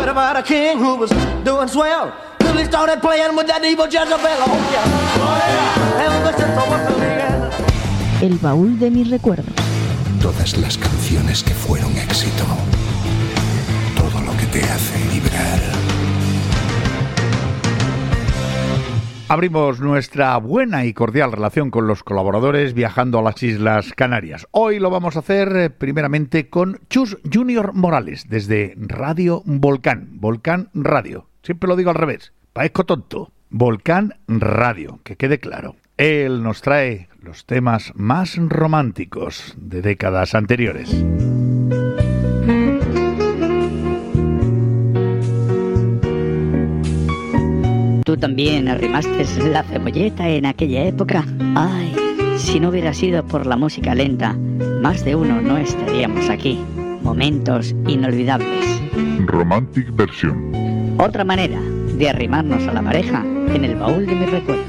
About a king who was doing swell till he started playing with that evil Jezebel. Oh yeah, Elvis is the one to lead. El baúl de mis recuerdos. Todas las canciones que fueron éxito. Todo lo que te hace vibrar. Abrimos nuestra buena y cordial relación con los colaboradores viajando a las Islas Canarias. Hoy lo vamos a hacer primeramente con Chus Junior Morales, desde Radio Volcán. Volcán Radio. Siempre lo digo al revés. Parezco tonto. Volcán Radio, que quede claro. Él nos trae los temas más románticos de décadas anteriores. ¿Tú también arrimaste la cebolleta en aquella época? Ay, si no hubiera sido por la música lenta, más de uno no estaríamos aquí. Momentos inolvidables. Romantic version. Otra manera de arrimarnos a la pareja en el baúl de mis recuerdos.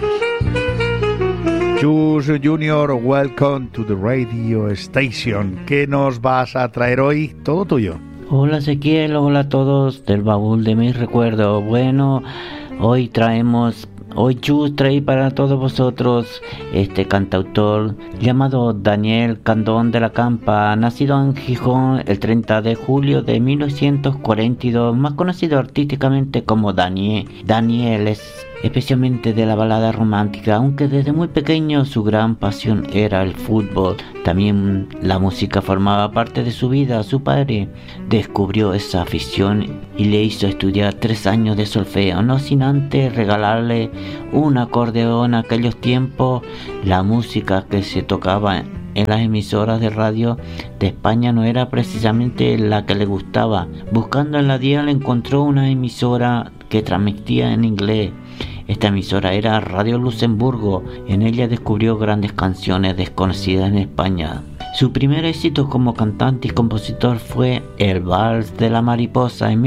Chus Junior, welcome to the radio station. ¿Qué nos vas a traer hoy? Todo tuyo. Hola Ezequiel, hola a todos del baúl de mis recuerdos. Bueno, hoy Chus trae para todos vosotros este cantautor llamado Daniel Candón de la Campa, nacido en Gijón el 30 de julio de 1942, más conocido artísticamente como Daniel. Daniel es especialmente de la balada romántica, aunque desde muy pequeño su gran pasión era el fútbol. También la música formaba parte de su vida. Su padre descubrió esa afición y le hizo estudiar 3 años de solfeo, no sin antes regalarle un acordeón. En aquellos tiempos la música que se tocaba en las emisoras de radio de España no era precisamente la que le gustaba. Buscando en la dial encontró una emisora que transmitía en inglés. Esta emisora era Radio Luxemburgo. En ella descubrió grandes canciones desconocidas en España. Su primer éxito como cantante y compositor fue El Vals de la Mariposa en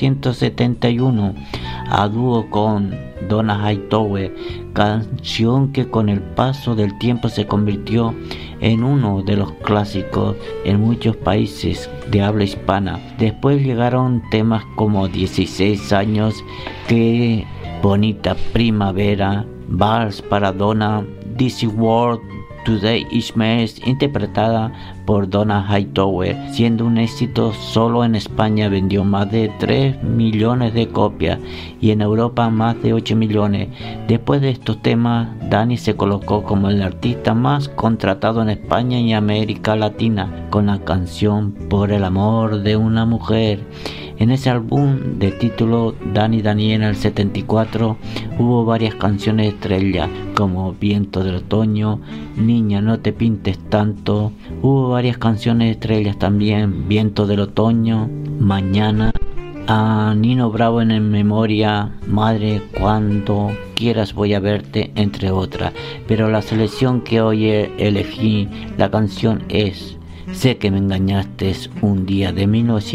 1971, a dúo con Donna Hightower, canción que con el paso del tiempo se convirtió en uno de los clásicos en muchos países de habla hispana. Después llegaron temas como 16 años, Qué bonita primavera, Vals para Donna, This World Today is Mess, interpretada por Donna Hightower. Siendo un éxito, solo en España vendió más de 3 millones de copias y en Europa más de 8 millones. Después de estos temas, Dani se colocó como el artista más contratado en España y América Latina con la canción Por el amor de una mujer. En ese álbum de título Dani Daniel en el 74 hubo varias canciones estrellas como Viento del Otoño, Niña no te pintes tanto. Hubo varias canciones estrellas también, Viento del Otoño, Mañana, a Nino Bravo en memoria, Madre, cuando quieras voy a verte, entre otras. Pero la selección que hoy elegí, la canción es Sé que me engañaste un día, de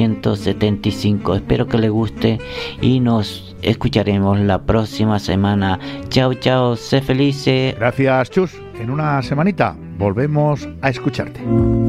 1975. Espero que les guste y nos escucharemos la próxima semana. Chao, chao, sé felices. Gracias, Chus. En una semanita volvemos a escucharte.